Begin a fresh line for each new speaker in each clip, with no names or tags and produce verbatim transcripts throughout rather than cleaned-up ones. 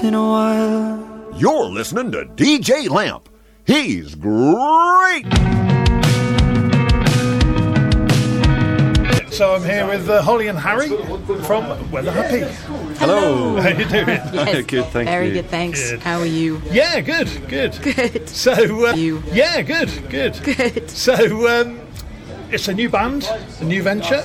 in a while.
You're listening to D J Lamp. He's great.
So I'm here with uh, Holly and Harry from Weather Happy.
Hello.
How you doing?
Yes. Good, thank
Very
you.
good, thanks.
Good.
How are you?
Yeah, good, good.
Good.
So, uh,
You.
yeah, good, good.
Good.
So, um, it's a new band, a new venture,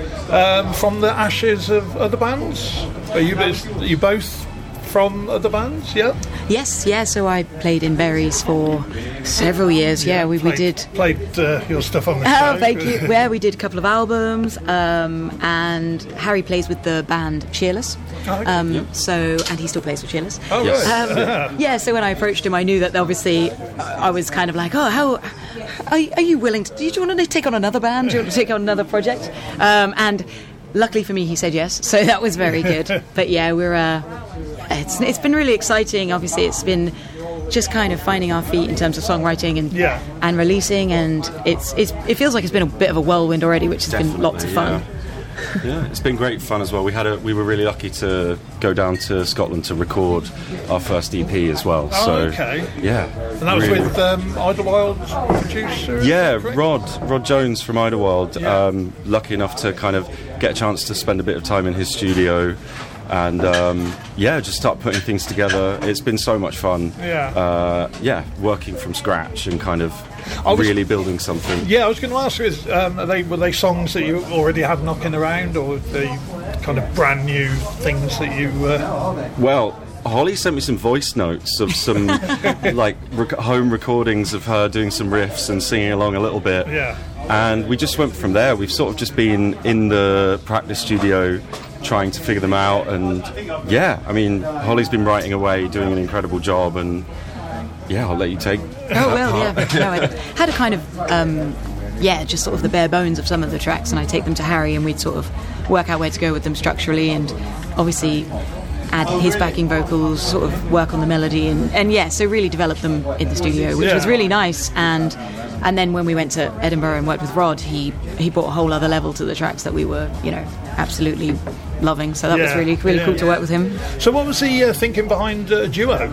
um, from the ashes of other bands. Are you, are you both from other bands, yeah?
Yes, yeah, so I played in Berries for several years. Yeah, we, we
played,
did.
Played uh, your stuff on the show.
Oh, thank you. Yeah, we did a couple of albums, um, and Harry plays with the band Cheerless.
Oh, okay.
Um,
Yep.
So, and he still plays with Cheerless.
Oh,
Yes.
right.
Um, yeah, so when I approached him, I knew that obviously I was kind of like, oh, how are, are you willing to? Do you want to take on another band? Do you want to take on another project? Um, and luckily for me, he said yes, so that was very good. But yeah, we're uh, it's it's been really exciting. Obviously, it's been just kind of finding our feet in terms of songwriting and
Yeah.
and releasing, and it's it's it feels like it's been a bit of a whirlwind already, which has been lots of fun.
Yeah. Yeah, it's been great fun as well. We had a we were really lucky to go down to Scotland to record our first E P as well.
Oh,
so
okay.
yeah,
And that was
really-
with um, Idlewild producer? is
Yeah,
that correct?
Rod Rod Jones from Idlewild.
Yeah.
Um, lucky enough to kind of get a chance to spend a bit of time in his studio, and um, yeah, just start putting things together. It's been so much fun.
Yeah.
uh, yeah, working from scratch and kind of
I was-
really building something.
Yeah, I was going to ask you, is, um, are they, were they songs that you already had knocking around, or were they kind of brand new things that you... Uh,
Well, Holly sent me some voice notes of some like rec- home recordings of her doing some riffs and singing along a little bit.
Yeah.
And we just went from there. We've sort of just been in the practice studio trying to figure them out. And yeah, I mean, Holly's been writing away, doing an incredible job. And yeah, I'll let you take.
Oh well, yeah. No, I had a kind of um, yeah, just sort of the bare bones of some of the tracks, and I take them to Harry, and we'd sort of work out where to go with them structurally, and obviously add his backing vocals, sort of work on the melody, and, and yeah, so really develop them in the studio, which
Yeah.
was really nice. And and then when we went to Edinburgh and worked with Rod, he he brought a whole other level to the tracks that we were, you know, absolutely loving. So that was
Yeah,
really really
yeah,
cool to
yeah.
work with him.
So what was the uh, thinking behind uh, Duo?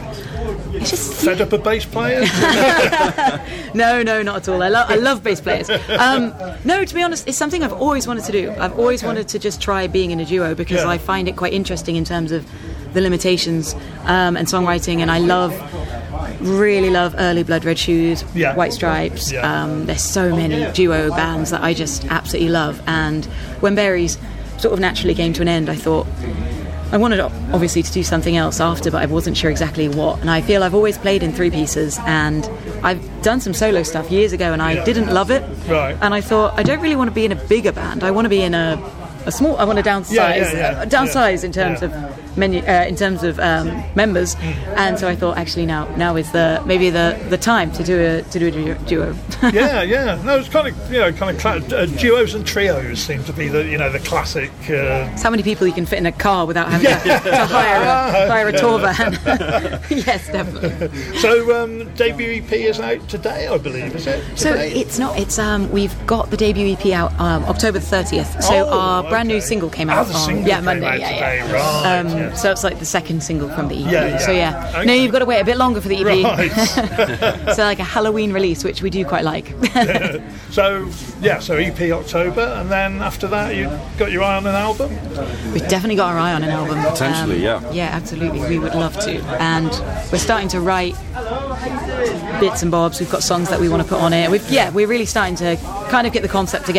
It's just
Fed up of bass players?
No, no, not at all. I, lo- I love bass players. Um, no, to be honest, it's something I've always wanted to do. I've always wanted to just try being in a duo because
Yeah.
I find it quite interesting in terms of the limitations um, and songwriting, and I love, really love early Blood Red Shoes,
Yeah.
White Stripes.
Yeah.
Um, there's so many duo bands that I just absolutely love. And when Berries sort of naturally came to an end, I thought, I wanted obviously to do something else after, but I wasn't sure exactly what. And I feel I've always played in three pieces, and I've done some solo stuff years ago, and I
Yeah.
didn't love it.
Right.
And I thought, I don't really want to be in a bigger band. I want to be in a, a small. I want to downsize,
Yeah, yeah, yeah.
uh, downsize
Yeah.
in terms
Yeah.
of menu, uh, in terms of um, members. And so I thought, actually, now now is the maybe the, the time to do a to do a du- duo.
Yeah, yeah. No, it's kind of, you know, kind of cla- uh, duos and trios seem to be the, you know, the classic. Uh,
It's how many people you can fit in a car without having to, to hire a, hire a tour van. Yes, definitely.
so um, debut E P is out today, I believe, is it?
So
Today?
it's not. It's um. We've got the debut E P out um, October the thirtieth. So
Oh,
our brand new
okay.
single came
Oh,
out
the
on
single
yeah
came
Monday.
out
yeah,
today,
yeah.
right,
Um,
yeah.
So it's like the second single from the E P.
Yeah, yeah.
So yeah.
Okay.
No, you've got to wait a bit longer for the E P.
Right.
So like a Halloween release, which we do quite like.
So yeah, so E P October, and then after that you got your eye on an album.
We've definitely got our eye on an album.
Potentially, yeah.
Yeah, absolutely. We would love to. And we're starting to write bits and bobs. We've got songs that we want to put on it. We've, yeah, we're really starting to kind of get the concept together.